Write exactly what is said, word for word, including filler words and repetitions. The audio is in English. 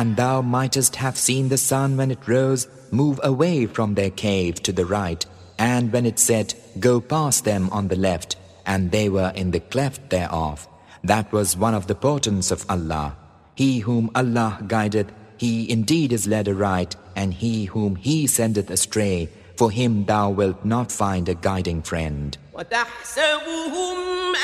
And thou mightest have seen the sun when it rose move away from their cave to the right, and when it set, go past them on the left, and they were in the cleft thereof. That was one of the portents of Allah. He whom Allah guideth, he indeed is led aright, and he whom he sendeth astray, for him thou wilt not find a guiding friend. وتحسبهم